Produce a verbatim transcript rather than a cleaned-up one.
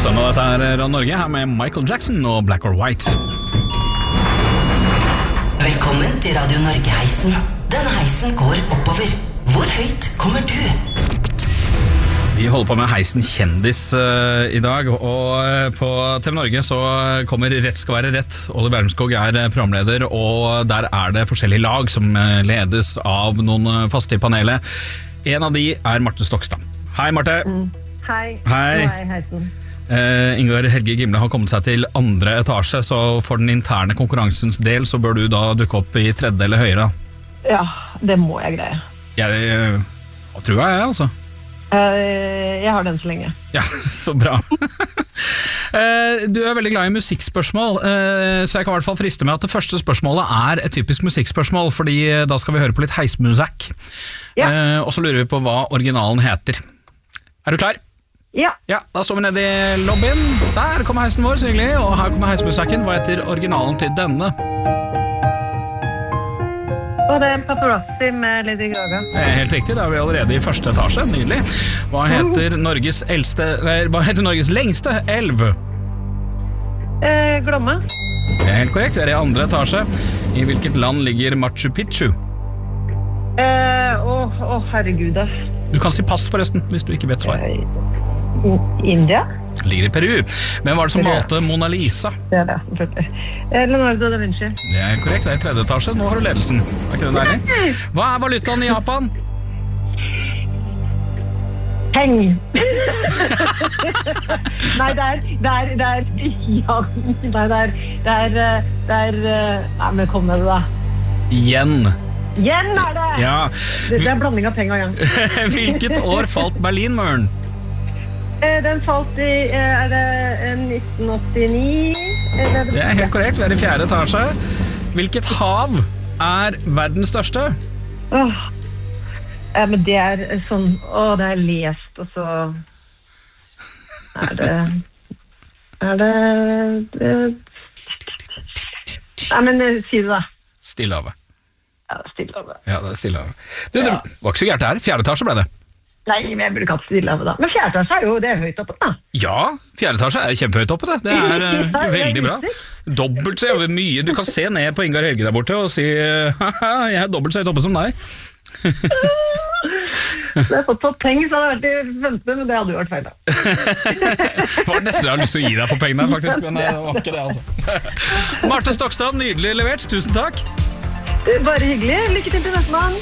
Søndag, dette er Radio Norge, her med Michael Jackson og Black or White. Velkommen til Radio Norge-heisen. Denne heisen går oppover. Hvor høyt kommer du? Vi holder på med Heisen kjendis uh, i dag, og uh, på T V Norge så kommer Rett skal være rett. Oliver Wermskog er uh, programleder, og der er det forskjellige lag som uh, ledes av noen uh, faste i panelet. En av de er Marte Stokstad. Hei, Marte. Mm. Hei. Hei. Hei, Heisen. Uh, Ingar Helge Gimle har kommet seg til andre etasje, så for den interne konkurransens del så bør du da dukke opp i tredje eller høyere. Ja, det må jeg greie. Jeg uh, tror jeg er, altså. Uh, jeg har den så lenge. Ja, så bra. uh, du er veldig glad i musikkspørsmål, uh, så jeg kan i hvert fall friste med at det første spørsmålet er et typisk musikkspørsmål, fordi da skal vi høre på litt heismusikk. Ja. Uh, og så lurer vi på hva originalen heter. Er du klar? Ja. Ja, da står vi nede i lobbyen. Der kommer heisen vår, så hyggelig. Og her kommer heismusikken. Hva heter originalen til denne? Og det er Paparazzi med Lady Gaga. Det er helt riktig, da er vi allerede i første etasje. Nydelig. Hva heter Norges eldste, nei, hva heter Norges lengste elv? Eh, Glomma. Det er helt korrekt, vi er i andre etasje. I hvilket land ligger Machu Picchu? Eh, åh, åh, herregud da. Du kan si pass forresten, hvis du ikke vet svar. India? Ligger i Peru. Hvem var det som malte Mona Lisa? Det er det, selvfølgelig. Eh, Leonardo da Vinci. Det er korrekt, det er i tredje etasje. Nå har du ledelsen. Er ikke det deilig? Hva er valutaen i Japan? Peng! Nei, det er, det er, det er, ja, nei, det er, det er, det er, nei, men kom med det da. Yen. Yen er det! Ja. Det, det er blanding av penger igjen. Hvilket år falt Berlinmuren? Den falt i, er det nitten åttini? Er det er helt korrekt, vi er i fjerde etasje. Hvilket hav er verdens største? Åh, ja, men det er sånn, åh, det er lest, og så er det, er det, det nei, men si det da. Stillehavet. Ja, Stillehavet. Ja, det er Stillehavet. Du, det var ikke så gærent det her. Fjerde etasje ble det. Nei, men jeg burde ikke hatt Stillehavet da. Men fjerde etasje er jo, det er høyt oppe da. Ja, fjerde etasje er kjempehøyt oppe det. Det er uh, veldig bra. Dobbelt så mye. Du kan se ned på Ingar Helge der borte og si haha, jeg er dobbelt så høyt oppe som deg. Det har fått fått penger, så hadde jeg vært i femte, men det hadde jo vært feil da. Det var nesten jeg har lyst til å gi deg for pengene faktisk, men det var ikke det altså. Marte Stokstad, nydelig levert. Tusen takk. Bare hyggelig. Lykke til til neste mann.